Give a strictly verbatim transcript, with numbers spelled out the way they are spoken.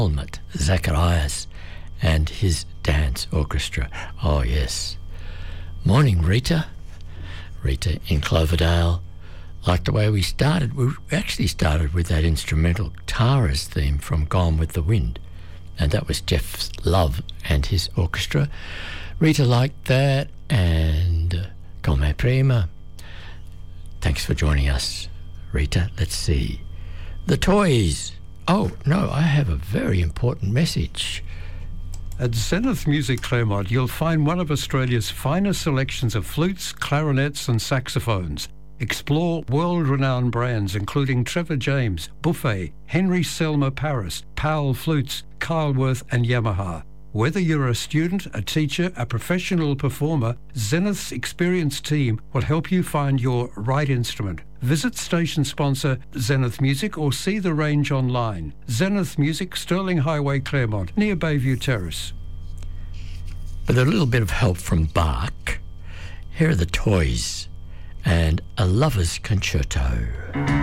Helmut Zacharias and his dance orchestra. Oh, yes. Morning, Rita. Rita in Cloverdale. Like the way we started. We actually started with that instrumental Tara's theme from Gone with the Wind. And that was Jeff Love and his orchestra. Rita liked that, and uh, Come Prima. Thanks for joining us, Rita. Let's see. The Toys. Oh, no, I have a very important message. At Zenith Music Claremont, you'll find one of Australia's finest selections of flutes, clarinets and saxophones. Explore world-renowned brands including Trevor James, Buffet, Henry Selmer Paris, Powell Flutes, Kyleworth and Yamaha. Whether you're a student, a teacher, a professional performer, Zenith's experienced team will help you find your right instrument. Visit station sponsor Zenith Music or see the range online. Zenith Music, Sterling Highway, Claremont, near Bayview Terrace. With a little bit of help from Bach, here are the Toys and A Lover's Concerto.